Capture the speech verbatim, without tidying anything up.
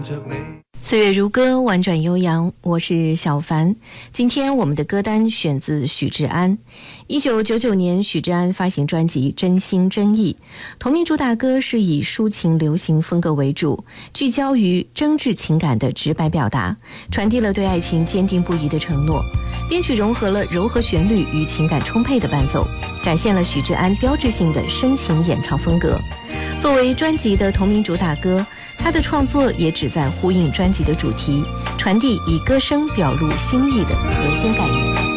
岁月如歌，婉转悠扬，我是小凡。今天我们的歌单选自许志安。一九九九年，许志安发行专辑《真心真意》，同名主打歌是以抒情流行风格为主，聚焦于真挚情感的直白表达，传递了对爱情坚定不移的承诺。编曲融合了柔和旋律与情感充沛的伴奏，展现了许志安标志性的深情演唱风格。作为专辑的同名主打歌，他的创作也旨在呼应专辑的主题，传递以歌声表露心意的核心概念。